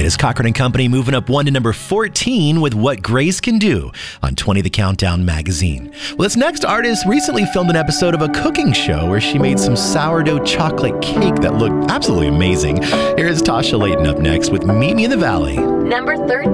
latest Cochran & Company moving up one to number 14 with What Grace Can Do on 20 The Countdown magazine. Well, this next artist recently filmed an episode of a cooking show where she made some sourdough chocolate cake that looked absolutely amazing. Here is Tasha Layton up next with Meet Me in the Valley. Number 13.